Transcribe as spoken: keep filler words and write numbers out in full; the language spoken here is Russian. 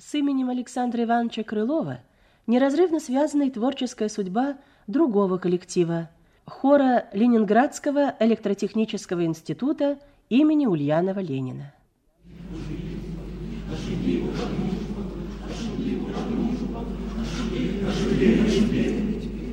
С именем Александра Ивановича Крылова неразрывно связана и творческая судьба другого коллектива – хора Ленинградского электротехнического института имени Ульянова Ленина.